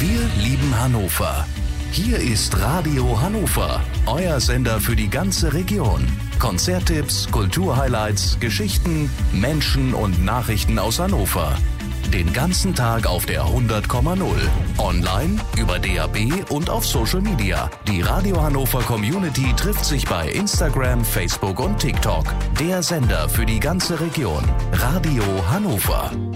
Wir lieben Hannover. Hier ist Radio Hannover, euer Sender für die ganze Region. Konzerttipps, Kulturhighlights, Geschichten, Menschen und Nachrichten aus Hannover. Den ganzen Tag auf der 100,0. Online, über DAB und auf Social Media. Die Radio Hannover Community trifft sich bei Instagram, Facebook und TikTok. Der Sender für die ganze Region. Radio Hannover.